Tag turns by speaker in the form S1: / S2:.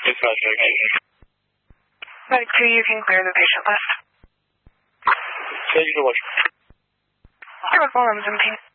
S1: Medic 2, you can clear the patient list.
S2: Thank you so much.
S1: Your phone number's empty.